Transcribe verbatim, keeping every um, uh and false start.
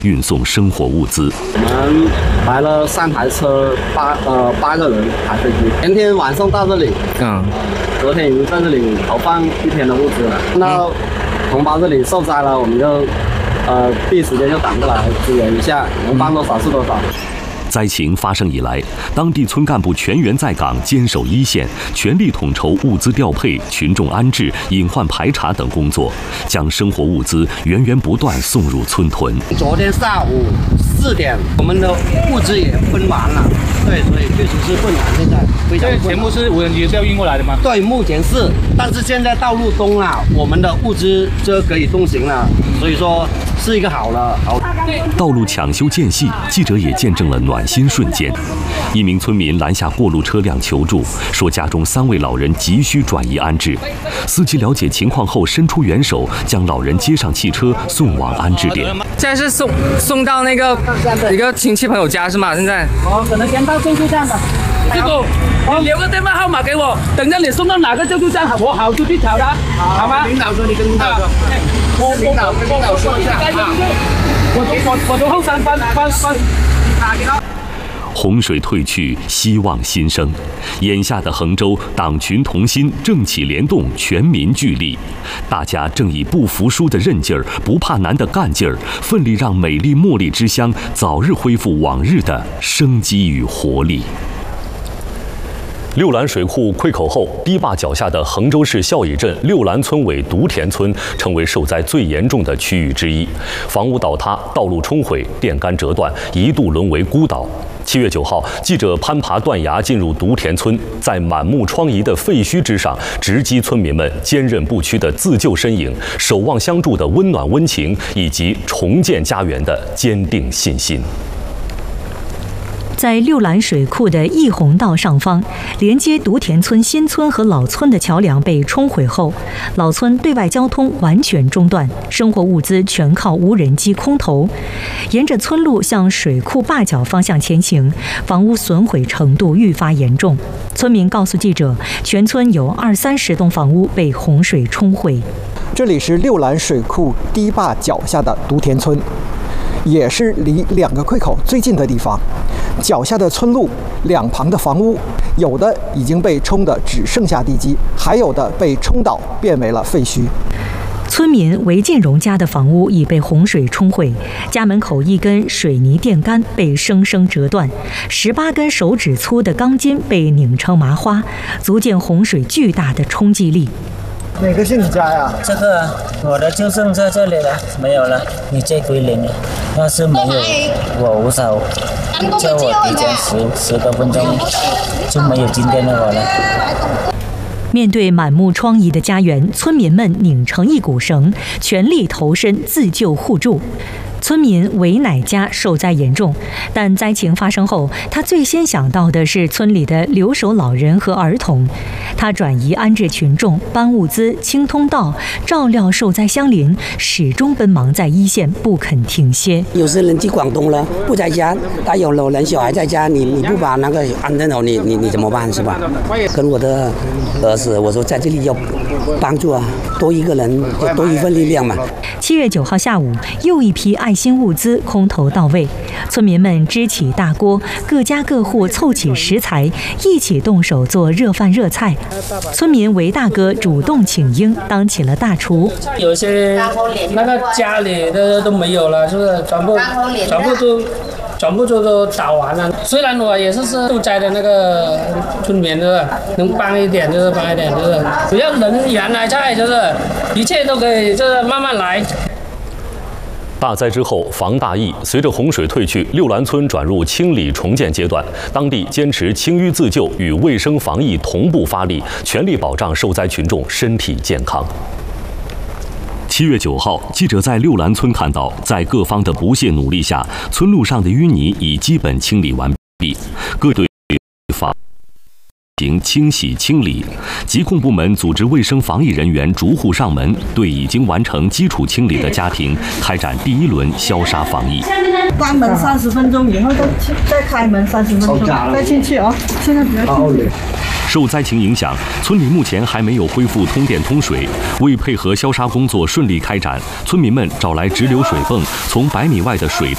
运送生活物资。 我们来了三台车，八呃八个人排飞机。前天晚上到这里，嗯，昨天已经在这里投放一天的物资了。看到同胞这里受灾了，我们就呃第一时间就赶过来支援一下，能帮多少是多少。 灾情发生以来，当地村干部全员在岗，坚守一线，全力统筹物资调配、群众安置、隐患排查等工作，将生活物资源源不断送入村屯。 昨天下午四点，我们的物资也分完了，对，所以确实是困难，现在非常困难。 全部是无人机调运过来的吗？ 对，目前是，但是现在道路通了，我们的物资就可以通行了，所以说是一个好了好。 道路抢修间隙，记者也见证了暖心瞬间。一名村民拦下过路车辆求助，说家中三位老人急需转移安置。司机了解情况后伸出援手，将老人接上汽车送往安置点。 现在是送送到那个一个亲戚朋友家是吗？现在？ 哦，可能先到救助站吧。师傅，你留个电话号码给我，等着你送到哪个救助站，我好就去找他，好吗？领导说你跟领导说，我领导跟领导说一下啊。我我我从后山翻翻翻打给他。 洪水退去，希望新生。眼下的衡州，党群同心，政企联动，全民聚力，大家正以不服输的韧劲儿、不怕难的干劲儿，奋力让美丽茉莉之乡早日恢复往日的生机与活力。六兰水库溃口后，堤坝脚下的衡州市孝义镇六兰村委独田村成为受灾最严重的区域之一，房屋倒塌，道路冲毁，电杆折断，一度沦为孤岛。七月九号，记者攀爬断崖进入独田村，在满目疮痍的废墟之上，直击村民们坚韧不屈的自救身影、守望相助的温暖温情，以及重建家园的坚定信心。 在六兰水库的义洪道上方，连接独田村新村和老村的桥梁被冲毁后，老村对外交通完全中断，生活物资全靠无人机空投。沿着村路向水库坝脚方向前行，房屋损毁程度愈发严重。村民告诉记者，全村有二三十栋房屋被洪水冲毁。 这里是六兰水库堤坝脚下的独田村，也是离两个溃口最近的地方。脚下的村路两旁的房屋，有的已经被冲得只剩下地基，还有的被冲倒变为了废墟。 村民韦建荣家的房屋已被洪水冲毁，家门口一根水泥电杆被生生折断，十八根手指粗的钢筋被拧成麻花，足见洪水巨大的冲击力。 哪个是你家呀？ 这个我的就剩在这里了，没有了，你这归零了。要是没有我无少叫我提前十十多分钟，就没有今天的我了。 面对满目疮痍的家园，村民们拧成一股绳，全力投身自救互助。村民韦乃家受灾严重，但灾情发生后，他最先想到的是村里的留守老人和儿童。他转移安置群众，搬物资，清通道，照料受灾乡邻，始终奔忙在一线，不肯停歇。 有些人去广东了，不在家，他有老人小孩在家，你你不把那个安顿好，你你你怎么办是吧？跟我的儿子我说，在这里要帮助啊，多一个人就多一份力量嘛。 七月九号下午，又一批爱心物资空投到位，村民们支起大锅，各家各户凑起食材，一起动手做热饭热菜。村民韦大哥主动请缨，当起了大厨。 有些那个家里的都没有了，是不是？全部全部都全部都都倒完了。虽然我也是是受灾的那个村民，就是能帮一点就是帮一点，就是只要人缘来在，就是一切都可以，就是慢慢来。 大灾之后，防大疫。随着洪水退去，六兰村转入清理重建阶段，当地坚持清淤自救与卫生防疫同步发力，全力保障受灾群众身体健康。七月九号，记者在六兰村看到，在各方的不懈努力下，村路上的淤泥已基本清理完毕，各队防行清洗清理，疾控部门组织卫生防疫人员逐户上门，对已经完成基础清理的家庭开展第一轮消杀防疫。 关门三十分钟以后再再开门三十分钟，再进去哦。现在不要进去。 受灾情影响，村里目前还没有恢复通电通水。为配合消杀工作顺利开展，村民们找来直流水泵，从百米外的水